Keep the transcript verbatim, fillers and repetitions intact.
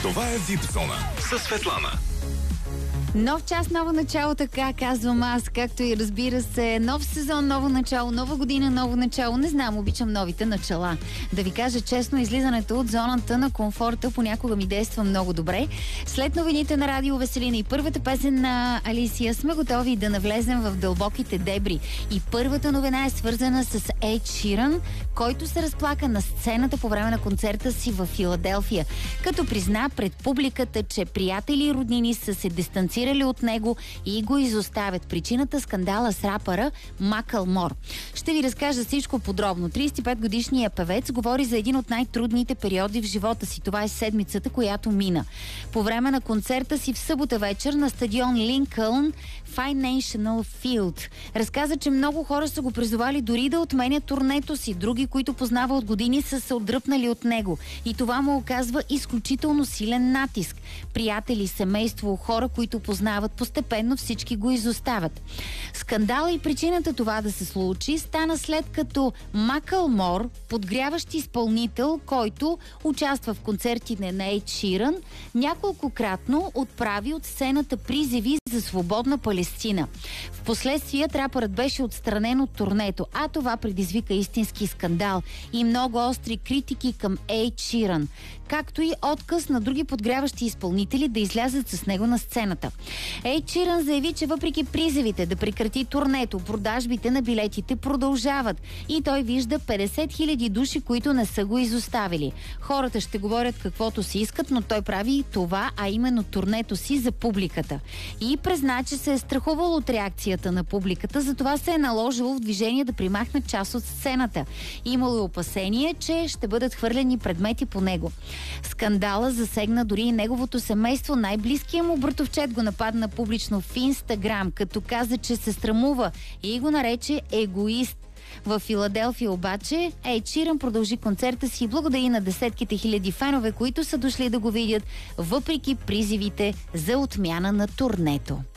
Това е Вип Зона със Светлана. Нов час, ново начало, така казвам аз, както и разбира се, нов сезон, ново начало, нова година, ново начало. Не знам, обичам новите начала. Да ви кажа честно, излизането от зоната на комфорта понякога ми действа много добре. След новините на Радио Веселина и първата песен на Алисия сме готови да навлезем в дълбоките дебри. И първата новина е свързана с Ед Ширан, който се разплака на сцената по време на концерта си в Филаделфия, като призна пред публиката, че приятели и роднини са се дистанцирали от него и го изоставят. Причината — скандала с рапъра Макълмор. Ще ви разкажа всичко подробно. тридесет и пет годишният певец говори за един от най-трудните периоди в живота си. Това е седмицата, която мина. По време на концерта си в събота вечер на стадион Линкълн Financial Field разказа, че много хора са го призовали дори да отменят турнето си. Други, които познава от години, са се отдръпнали от него. И това му оказва изключително силен натиск. Приятели, семейство, хора, които познават, постепенно всички го изоставят. Скандала и причината това да се случи стана след като Макълмор, подгряващ изпълнител, който участва в концертите на Ед Ширан, няколкократно отправи от сцената призиви за свободна Палестина. Впоследствие рапърът беше отстранен от турнето, а това предизвика истински скандал и много остри критики към Ед Ширан, както и отказ на други подгряващи изпълнители да излязат с него на сцената. Ед Ширан заяви, че въпреки призивите да прекрати турнето, продажбите на билетите продължават и той вижда петдесет хиляди души, които не са го изоставили. Хората ще говорят каквото си искат, но той прави това, а именно турнето си за публиката. И призна, че се е страхувал от реакцията на публиката, затова се е наложило в движение да примахне част от сцената. Имало и опасение, че ще бъдат хвърлени предмети по него. Скандала засегна дори и неговото семейство. Най-близкия му братовчет го нападна публично в Инстаграм, като каза, че се срамува и го нарече егоист. В Филаделфия обаче Ед Ширан продължи концерта си и благодари на десетките хиляди фенове, които са дошли да го видят, въпреки призивите за отмяна на турнето.